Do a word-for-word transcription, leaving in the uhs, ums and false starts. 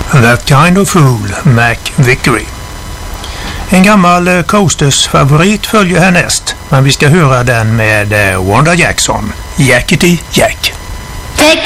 That Kind of Fool, Mac Vickery. En gammal Coasters-favorit följer härnäst, men vi ska höra den med Wanda Jackson, Jackety Jack. Take